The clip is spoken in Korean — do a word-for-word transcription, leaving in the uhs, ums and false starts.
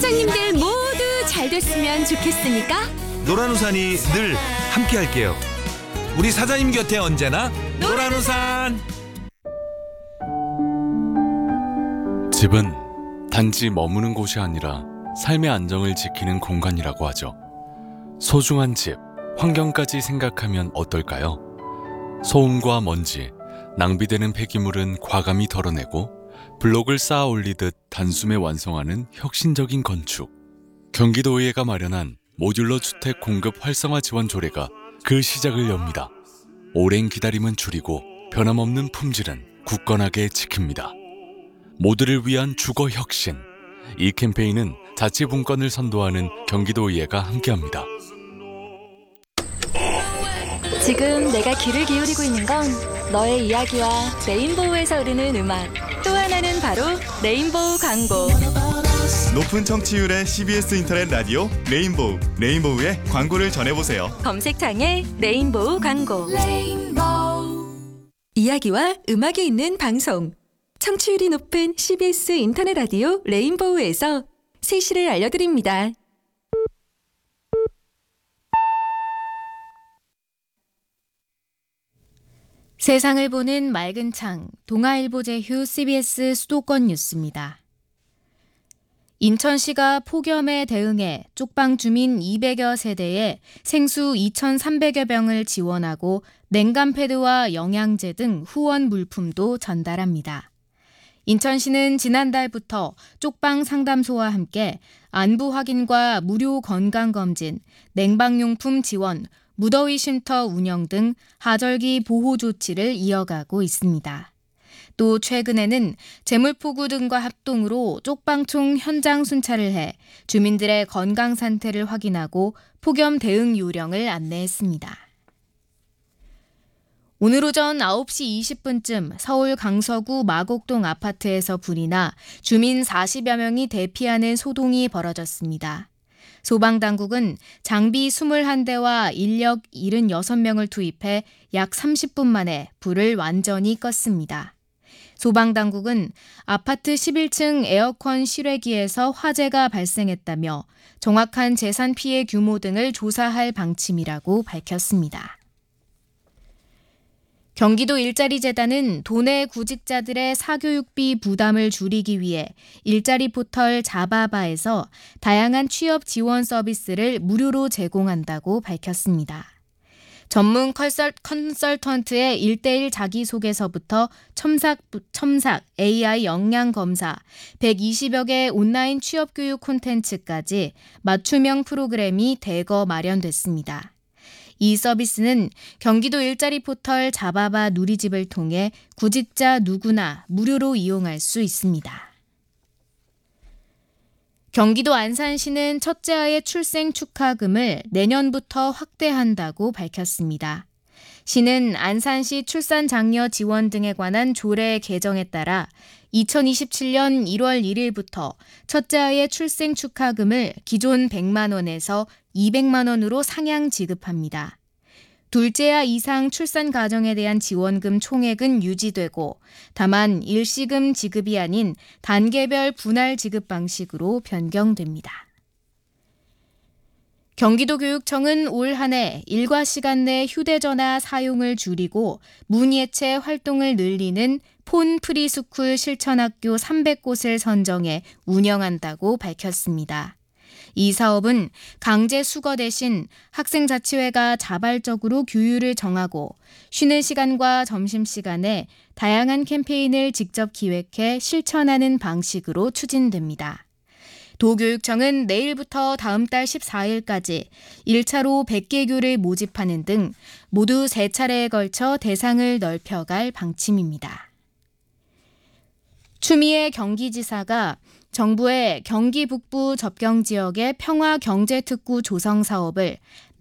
사장님들 모두 잘 됐으면 좋겠으니까 노란 우산이 늘 함께 할게요. 우리 사장님 곁에 언제나 노란 우산. 집은 단지 머무는 곳이 아니라 삶의 안정을 지키는 공간이라고 하죠. 소중한 집, 환경까지 생각하면 어떨까요? 소음과 먼지, 낭비되는 폐기물은 과감히 덜어내고 블록을 쌓아 올리듯 단숨에 완성하는 혁신적인 건축. 경기도의회가 마련한 모듈러 주택 공급 활성화 지원 조례가 그 시작을 엽니다. 오랜 기다림은 줄이고 변함없는 품질은 굳건하게 지킵니다. 모두를 위한 주거 혁신. 이 캠페인은 자치분권을 선도하는 경기도의회가 함께합니다. 지금 내가 귀를 기울이고 있는 건 너의 이야기와 레인보우에서 흐르는 음악, 또 하나는 바로 레인보우 광고. 높은 청취율의 씨비에스 인터넷 라디오 레인보우, 레인보우의 광고를 전해보세요. 검색창에 레인보우 광고. 레인보우. 이야기와 음악이 있는 방송. 청취율이 높은 씨비에스 인터넷 라디오 레인보우에서 세시를 알려드립니다. 세상을 보는 맑은 창, 동아일보 제휴 씨비에스 수도권 뉴스입니다. 인천시가 폭염에 대응해 쪽방 주민 이백여 세대에 생수 이천삼백여 병을 지원하고 냉감 패드와 영양제 등 후원 물품도 전달합니다. 인천시는 지난달부터 쪽방 상담소와 함께 안부 확인과 무료 건강검진, 냉방용품 지원, 무더위 쉼터 운영 등 하절기 보호 조치를 이어가고 있습니다. 또 최근에는 재물포구 등과 합동으로 쪽방총 현장 순찰을 해 주민들의 건강 상태를 확인하고 폭염 대응 요령을 안내했습니다. 오늘 오전 아홉 시 이십 분쯤 서울 강서구 마곡동 아파트에서 불이 나 주민 사십여 명이 대피하는 소동이 벌어졌습니다. 소방당국은 장비 이십일 대와 인력 칠십육 명을 투입해 약 삼십 분 만에 불을 완전히 껐습니다. 소방당국은 아파트 십일 층 에어컨 실외기에서 화재가 발생했다며 정확한 재산 피해 규모 등을 조사할 방침이라고 밝혔습니다. 경기도 일자리재단은 도내 구직자들의 사교육비 부담을 줄이기 위해 일자리 포털 자바바에서 다양한 취업 지원 서비스를 무료로 제공한다고 밝혔습니다. 전문 컨설, 컨설턴트의 일대일 자기소개서부터 첨삭, 첨삭, 에이아이 역량 검사, 백이십여 개 온라인 취업교육 콘텐츠까지 맞춤형 프로그램이 대거 마련됐습니다. 이 서비스는 경기도 일자리 포털 자바바 누리집을 통해 구직자 누구나 무료로 이용할 수 있습니다. 경기도 안산시는 첫째 아이 출생 축하금을 내년부터 확대한다고 밝혔습니다. 시는 안산시 출산장려 지원 등에 관한 조례 개정에 따라 이천이십칠 년 일월 일일부터 첫째 아이의 출생 축하금을 기존 백만 원에서 이백만 원으로 상향 지급합니다. 둘째 아 이상 출산 가정에 대한 지원금 총액은 유지되고 다만 일시금 지급이 아닌 단계별 분할 지급 방식으로 변경됩니다. 경기도교육청은 올 한 해 일과 시간 내 휴대전화 사용을 줄이고 문예체 활동을 늘리는 폰 프리스쿨 실천학교 삼백 곳을 선정해 운영한다고 밝혔습니다. 이 사업은 강제 수거 대신 학생자치회가 자발적으로 규율을 정하고 쉬는 시간과 점심시간에 다양한 캠페인을 직접 기획해 실천하는 방식으로 추진됩니다. 도교육청은 내일부터 다음 달 십사일까지 일 차로 백 개 교를 모집하는 등 모두 세 차례에 걸쳐 대상을 넓혀갈 방침입니다. 추미애 경기지사가 정부의 경기 북부 접경 지역의 평화경제특구 조성 사업을